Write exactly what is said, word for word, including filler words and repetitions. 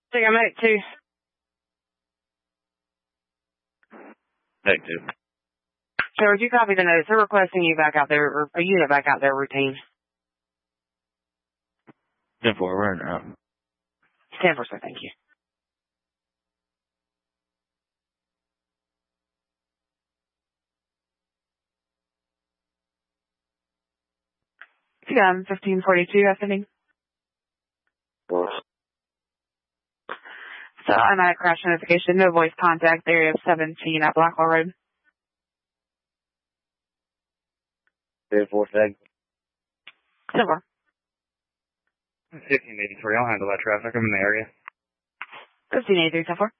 Take a Medic two. Medic two. Sir, would you copy the notes? They're requesting you back out there, or a unit back out there routine. ten four, we're in now. ten four, sir, thank you. Um, fifteen forty-two, ascending. So I'm at a crash notification, no voice contact, area of seventeen at Blackwell Road. ten four, tag. Silver. fifteen eighty-three, I'll handle that traffic. I'm in the area. fifteen eighty-three, so far.